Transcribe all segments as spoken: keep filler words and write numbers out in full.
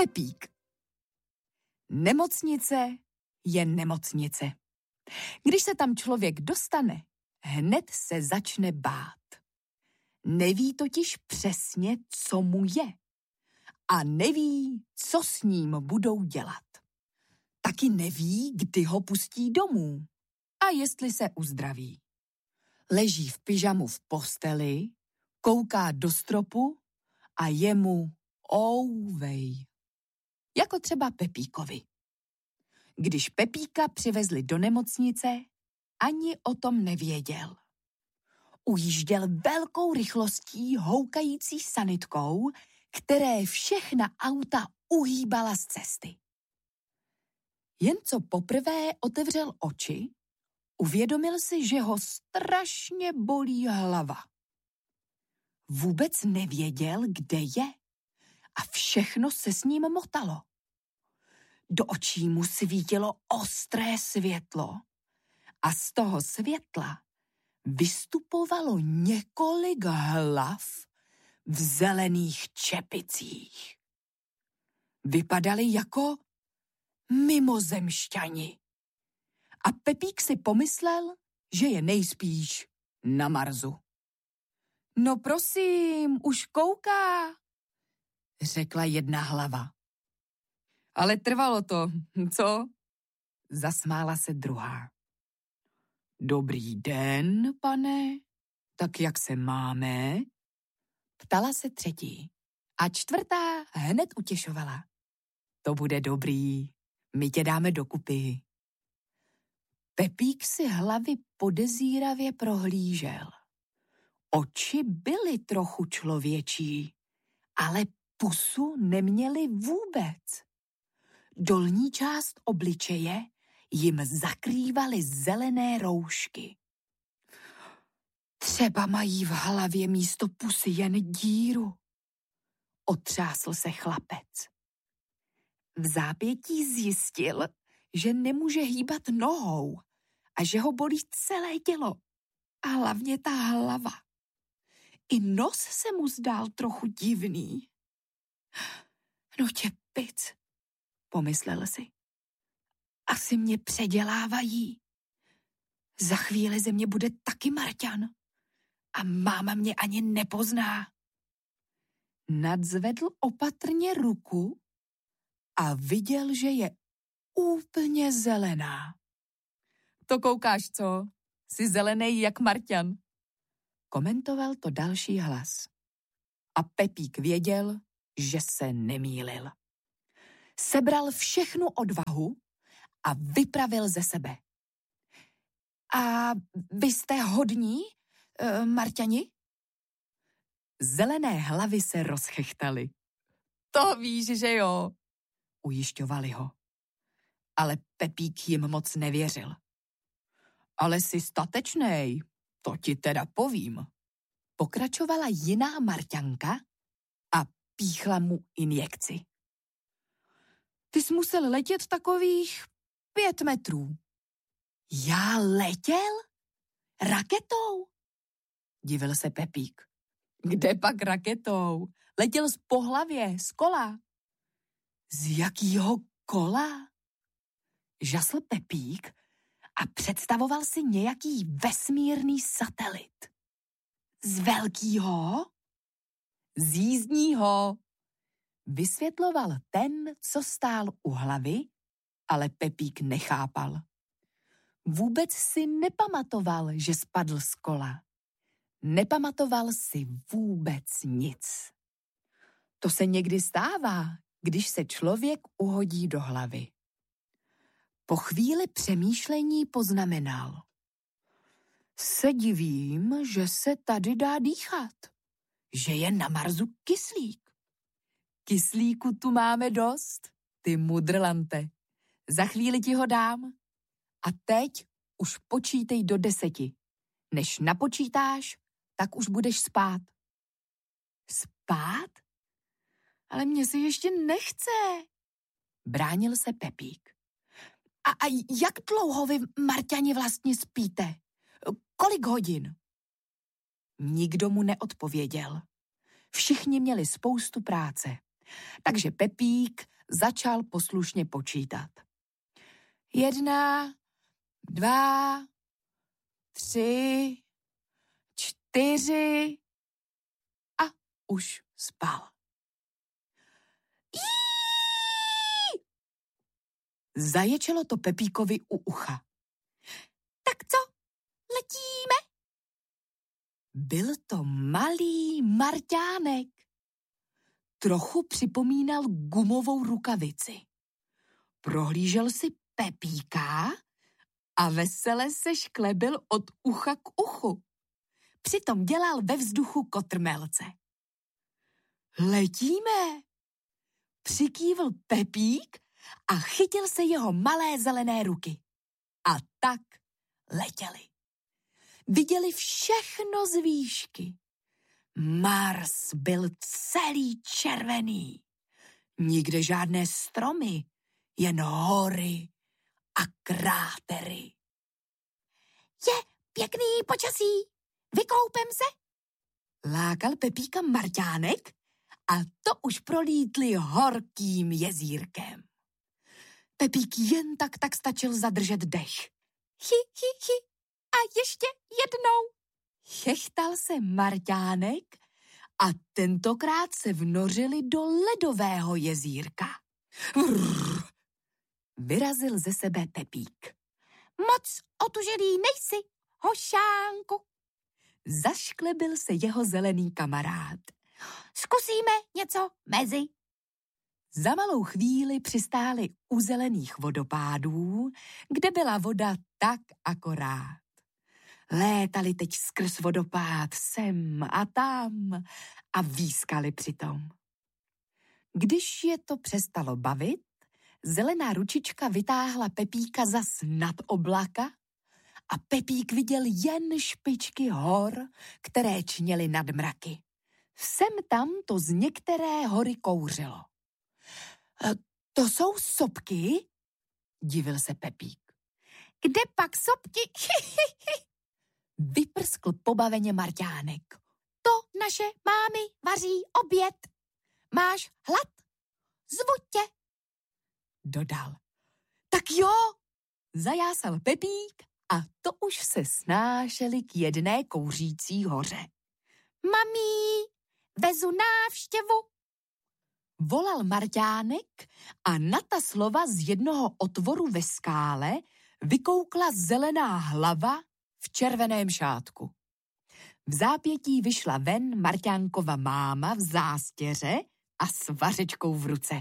Pepík. Nemocnice je nemocnice. Když se tam člověk dostane, hned se začne bát. Neví totiž přesně, co mu je. A neví, co s ním budou dělat. Taky neví, kdy ho pustí domů a jestli se uzdraví. Leží v pyžamu v posteli, kouká do stropu a je mu ouvej. Jako třeba Pepíkovi. Když Pepíka přivezli do nemocnice, ani o tom nevěděl. Ujížděl velkou rychlostí houkající sanitkou, které všechna auta uhýbala z cesty. Jen co poprvé otevřel oči, uvědomil si, že ho strašně bolí hlava. Vůbec nevěděl, kde je a všechno se s ním motalo. Do očí mu svítilo ostré světlo a z toho světla vystupovalo několik hlav v zelených čepicích. Vypadali jako mimozemšťani. A Pepík si pomyslel, že je nejspíš na Marsu. No prosím, už kouká, řekla jedna hlava. Ale trvalo to, co? Zasmála se druhá. Dobrý den, pane, tak jak se máme? Ptala se třetí. A čtvrtá hned utěšovala. To bude dobrý, my tě dáme dokupy. Pepík si hlavy podezíravě prohlížel. Oči byly trochu člověčí, ale pusu neměly vůbec. Dolní část obličeje jim zakrývaly zelené roušky. Třeba mají v hlavě místo pusy jen díru. Otřásl se chlapec. V zápětí zjistil, že nemůže hýbat nohou a že ho bolí celé tělo a hlavně ta hlava. I nos se mu zdál trochu divný. No tě pic, pomyslel si. Asi mě předělávají. Za chvíli ze mě bude taky Marťan a máma mě ani nepozná. Nadzvedl opatrně ruku a viděl, že je úplně zelená. To koukáš, co? Jsi zelený jak Marťan. Komentoval to další hlas. A Pepík věděl, že se nemýlil. Sebral všechnu odvahu a vypravil ze sebe. A vy jste hodní, uh, Marťani? Zelené hlavy se rozchechtali. To víš, že jo, ujišťovali ho. Ale Pepík jim moc nevěřil. Ale jsi statečnej, to ti teda povím. Pokračovala jiná Marťanka a píchla mu injekci. Ty jsi musel letět takových pět metrů. Já letěl? Raketou? Divil se Pepík. Kde pak raketou? Letěl z pohlavě, z kola. Z jakýho kola? Žasl Pepík a představoval si nějaký vesmírný satelit. Z velkýho? Z jízdního. Vysvětloval ten, co stál u hlavy, ale Pepík nechápal. Vůbec si nepamatoval, že spadl z kola. Nepamatoval si vůbec nic. To se někdy stává, když se člověk uhodí do hlavy. Po chvíli přemýšlení poznamenal. Se divím, že se tady dá dýchat. Že je na Marsu kyslík. Kyslíku tu máme dost, ty mudrlante. Za chvíli ti ho dám. A teď už počítej do deseti. Než napočítáš, tak už budeš spát. Spát? Ale mně se ještě nechce. Bránil se Pepík. A, a jak dlouho vy, Marťani, vlastně spíte? Kolik hodin? Nikdo mu neodpověděl. Všichni měli spoustu práce Takže Pepík začal poslušně počítat. Jedna, dva, tři, čtyři a už spal. Jí! Zaječelo to Pepíkovi u ucha. Tak co, letíme? Byl to malý Marťánek. Trochu připomínal gumovou rukavici. Prohlížel si Pepíka a vesele se šklebil od ucha k uchu. Přitom dělal ve vzduchu kotrmelce. Letíme! Přikývl Pepík a chytil se jeho malé zelené ruky. A tak letěli. Viděli všechno z výšky. Mars byl celý červený. Nikde žádné stromy, jen hory a krátery. Je pěkný počasí, vykoupem se? Lákal Pepíka Marťánek a to už prolítli horkým jezírkem. Pepík jen tak tak stačil zadržet dech. Hi, hi, hi, a ještě jednou. Chechtal se Marťánek a tentokrát se vnořili do ledového jezírka. Vrr, vyrazil ze sebe Pepík. Moc otužilý nejsi, hošánku. Zašklebil se jeho zelený kamarád. Zkusíme něco mezi. Za malou chvíli přistáli u zelených vodopádů, kde byla voda tak akorát. Létali teď skrz vodopád sem a tam a výskali přitom. Když je to přestalo bavit, zelená ručička vytáhla Pepíka zas nad oblaka a Pepík viděl jen špičky hor, které čněly nad mraky. Sem tam to z některé hory kouřilo. E, to jsou sopky? Divil se Pepík. Kde pak sopky? Vyprskl pobaveně Marťánek. To naše mámy vaří oběd. Máš hlad? Zvu tě. Dodal. Tak jo, zajásal Pepík a to už se snášeli k jedné kouřící hoře. Mamí, vezu návštěvu. Volal Marťánek a na ta slova z jednoho otvoru ve skále vykoukla zelená hlava v červeném šátku. V zápětí vyšla ven Marťánkova máma v zástěře a s vařečkou v ruce.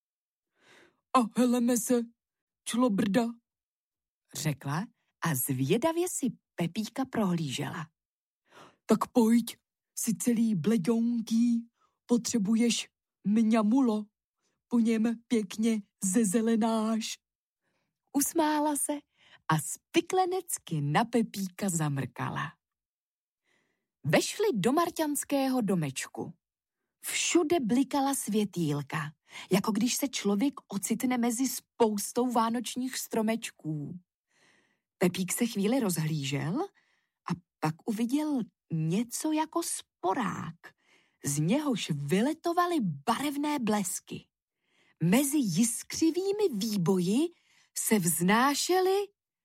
A heleme se, člobrda, řekla a zvědavě si Pepíka prohlížela. Tak pojď, si celý bleďonký, potřebuješ mňamulo, po něm pěkně zezelenáš. Usmála se a spiklenecky na Pepíka zamrkala. Vešli do marťanského domečku. Všude blikala světýlka, jako když se člověk ocitne mezi spoustou vánočních stromečků. Pepík se chvíli rozhlížel a pak uviděl něco jako sporák. Z něhož vyletovaly barevné blesky. Mezi jiskřivými výboji se vznášely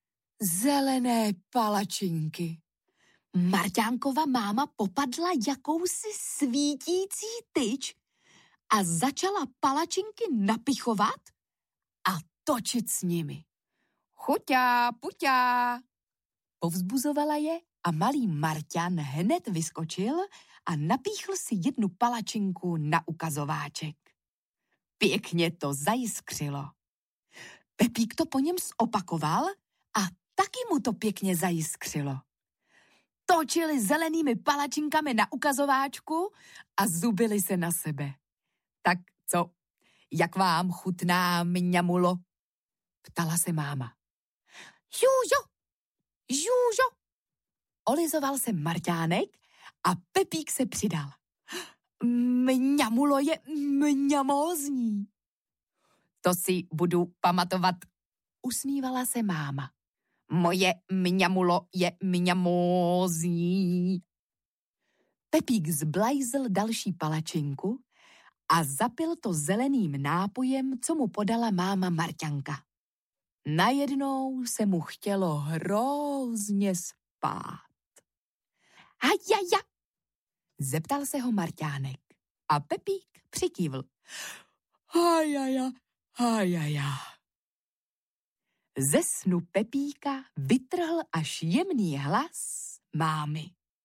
zelené palačinky. Marťánkova máma popadla jakousi svítící tyč a začala palačinky napichovat a točit s nimi. Chuťá, puťá, povzbuzovala je a malý Marťan hned vyskočil a napíchl si jednu palačinku na ukazováček. Pěkně to zajiskřilo. Pepík to po něm zopakoval a taky mu to pěkně zajiskřilo. Točili zelenými palačinkami na ukazováčku a zubili se na sebe. Tak co, jak vám chutná mňamulo? Ptala se máma. Žůžo, žůžo. Olizoval se Marťánek a Pepík se přidal. Mňamulo je mňamózní. To si budu pamatovat, usmívala se máma. Moje mňamulo je mňamózní. Pepík zblajzl další palačinku a zapil to zeleným nápojem, co mu podala máma Marťanka. Najednou se mu chtělo hrozně spát. Hajaja, zeptal se ho Marťánek a Pepík přikývl. Hajaja, hajaja. Ze snu Pepíka vytrhl až jemný hlas mámy.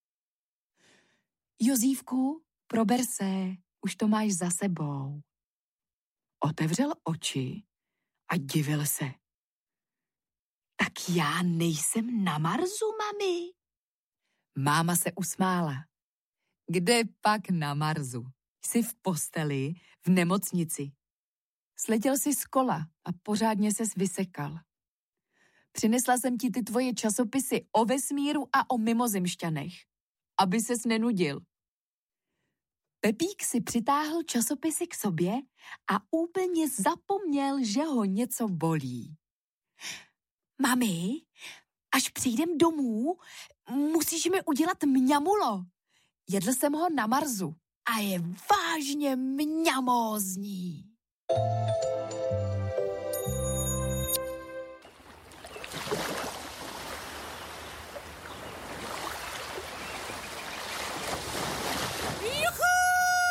Jozívku, prober se, už to máš za sebou. Otevřel oči a divil se. Tak já nejsem na Marsu, mami? Máma se usmála. Kde pak na Marsu? Jsi v posteli, v nemocnici. Sletěl jsi z kola a pořádně ses vysekal. Přinesla jsem ti ty tvoje časopisy o vesmíru a o mimozemšťanech, aby ses nenudil. Pepík si přitáhl časopisy k sobě a úplně zapomněl, že ho něco bolí. Mami, až přijdem domů, musíš mi udělat mňamulo. Jedl jsem ho na Marsu a je vážně mňamózní.